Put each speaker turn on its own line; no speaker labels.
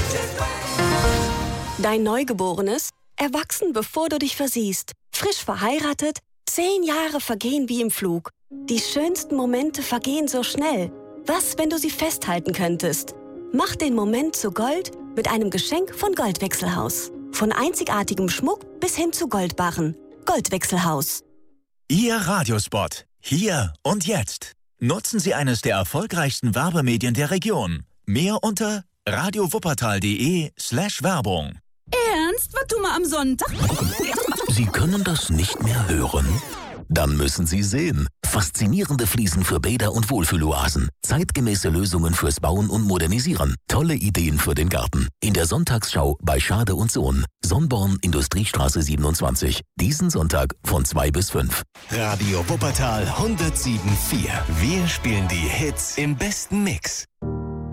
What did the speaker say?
Dein Neugeborenes, erwachsen bevor du dich versiehst, frisch verheiratet, 10 Jahre vergehen wie im Flug. Die schönsten Momente vergehen so schnell. Was, wenn du sie festhalten könntest? Mach den Moment zu Gold mit einem Geschenk von Goldwechselhaus. Von einzigartigem Schmuck bis hin zu Goldbarren. Goldwechselhaus.
Ihr Radiospot. Hier und jetzt. Nutzen Sie eines der erfolgreichsten Werbemedien der Region. Mehr unter radiowuppertal.de/Werbung.
Ernst? Was tun wir am Sonntag?
Sie können das nicht mehr hören? Dann müssen Sie sehen. Faszinierende Fliesen für Bäder und Wohlfühloasen. Zeitgemäße Lösungen fürs Bauen und Modernisieren. Tolle Ideen für den Garten. In der Sonntagsschau bei Schade und Sohn. Sonnborn, Industriestraße 27. Diesen Sonntag von 2 bis 5.
Radio Wuppertal 107.4. Wir spielen die Hits im besten Mix.